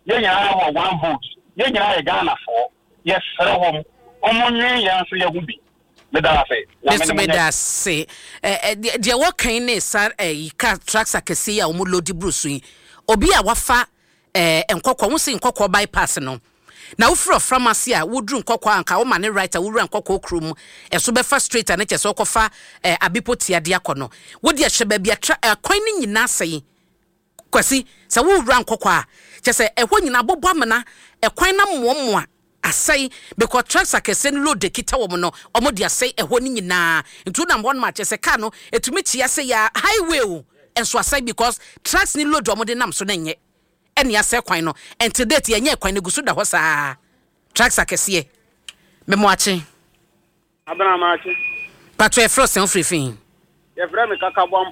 Yenya one vote. Yenya Ghana for. Yes, home. Omonye yanso yagubi. Mr. say dear what kind is car tracks akesi ya omu load bruce yi obi a wafa enkokwa wo se nkokwa bypass no na wo fro pharmacy a wo dru nkokwa anka wo mane right a wo ru nkokwa okrum eso be fa straight and che so kofa abipotia de akono wo de hye ba bia kwan ni nyina sei kwasi se wo ru nkokwa che se ehwo nyina bobo amana ekwan na momoa asai because trucks akese load de kita wo no omo de asai ehwo ni nyina ntu na mbon ma che se ka no etumi tia se ya highway o enso asai because trucks ni load omo de nam so na nye ene asai kwan no until date ye nye kwan ne gusu da ho saa trucks akese memo ache abana ma ache patro e frost en free fin ye frame kaka bom